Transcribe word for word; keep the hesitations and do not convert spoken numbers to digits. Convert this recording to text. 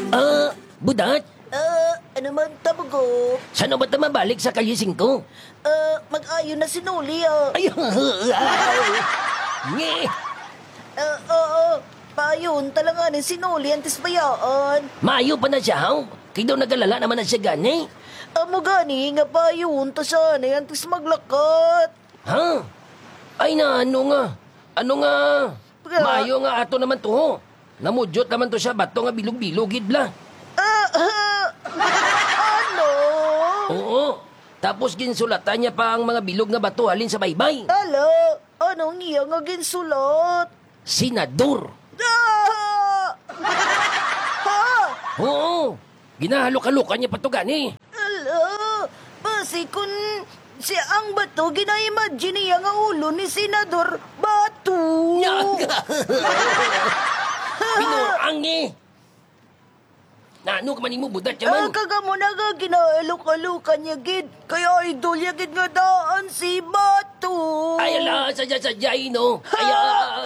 Ah, budat, Ah, ano man tabugo? saan ba ta mabalik sa kalising ko? Ah, mag-ayo na si Nuli ah. Ay, nge. Ah, oo. Payon talanganin si Nuli antes bayaan. Maayo pa na siya, haw. Kaya daw nagalala naman na siya gani. Amo gani nga payon ta sana antes maglakat. Ha? Ay na, ano nga? Ano nga? Pra- Maayo nga ato naman to, ho. Namudyot naman to siya, bato nga bilog-bilogid bla. Ah, ah, ano? Oo. Tapos ginsulatan niya pa ang mga bilog nga bato halin sa baybay. Ala, anong iya nga ginsulat? Senador. Ah! Ha? Oo. Ginahalo-kalukan niya pa to gani. Ala, basi kun siya ang bato, gina-imagine niya nga ulo ni Senador Bato. Binuang eh. Na ano ka man mo budat Ah, yaman? kaga mo na nga ginaalok-alukan niya, gid. Kaya idol niya, gid nga daan si Bato. Ay ala, sadya-sadya no. Ay, ah,